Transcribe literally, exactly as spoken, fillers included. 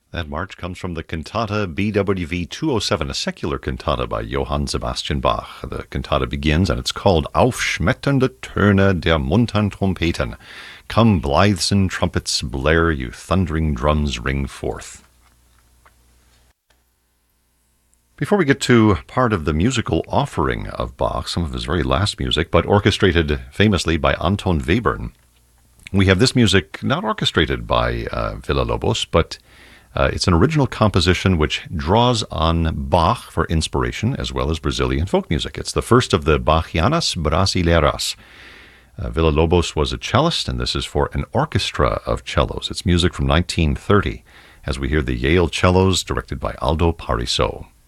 That march comes from the cantata B W V two oh seven, a secular cantata by Johann Sebastian Bach. The cantata begins, and it's called Aufschmetternde Töne der muntern Trompeten. Come blithesome trumpets blare, you thundering drums ring forth. Before we get to part of the musical offering of Bach, some of his very last music, but orchestrated famously by Anton Webern, we have this music not orchestrated by uh, Villa-Lobos, but Uh, it's an original composition which draws on Bach for inspiration, as well as Brazilian folk music. It's the first of the Bachianas Brasileiras. Uh, Villa-Lobos was a cellist, and this is for an orchestra of cellos. It's music from nineteen thirty, as we hear the Yale cellos, directed by Aldo Parisot.